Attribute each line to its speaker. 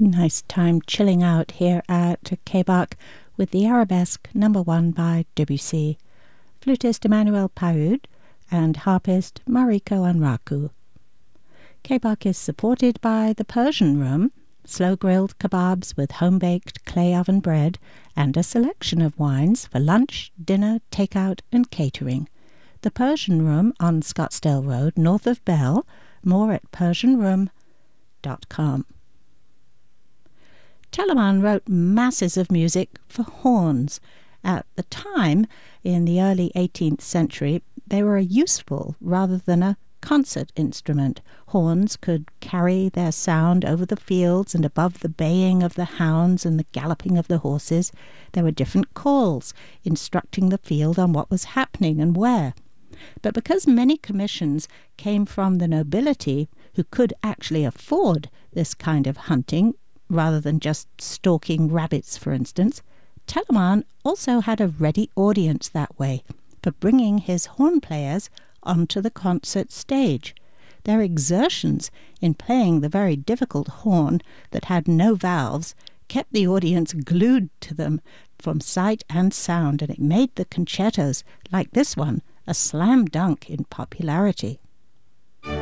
Speaker 1: Nice time chilling out here at K-Bach with the Arabesque No. 1 by Debussy, flutist Emmanuel Paoud and harpist Mariko Anraku. K-Bach is supported by the Persian Room, slow-grilled kebabs with home-baked clay oven bread, and a selection of wines for lunch, dinner, takeout and catering. The Persian Room on Scottsdale Road, north of Bell. More at persianroom.com. Telemann wrote masses of music for horns. At the time, in the early 18th century, they were a useful rather than a concert instrument. Horns could carry their sound over the fields and above the baying of the hounds and the galloping of the horses. There were different calls, instructing the field on what was happening and where. But because many commissions came from the nobility, who could actually afford this kind of hunting, rather than just stalking rabbits, for instance, Telemann also had a ready audience that way for bringing his horn players onto the concert stage. Their exertions in playing the very difficult horn that had no valves kept the audience glued to them from sight and sound, and it made the concertos, like this one, a slam dunk in popularity.